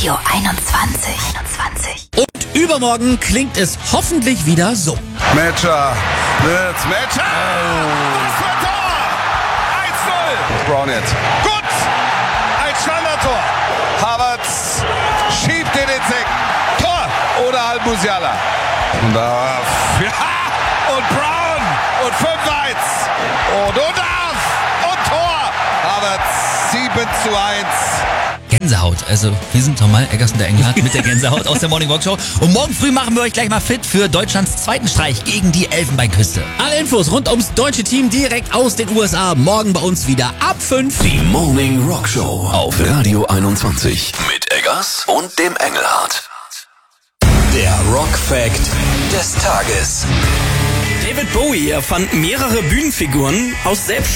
Radio 21. Und übermorgen klingt es hoffentlich wieder so. Matcher. Was für ein Tor! 1-0. Brown jetzt. Gut! Ein Standardtor. Havertz schiebt den Sek. Tor! Oder Al-Musiala. Und da... Ja! Und Brown! Und 5-1. Und Tor! Havertz 7-1. Gänsehaut. Also wir sind nochmal Eggers und der Engelhardt mit der Gänsehaut aus der Morning Walk Show. Und morgen früh machen wir euch gleich mal fit für Deutschlands zweiten Streich gegen die Elfenbeinküste. Alle Infos rund ums deutsche Team direkt aus den USA. Morgen bei uns wieder ab 5. Die Morning Rock Show auf Radio 21 mit Eggers und dem Engelhardt. Der Rock Fact des Tages. David Bowie erfand mehrere Bühnenfiguren aus selbst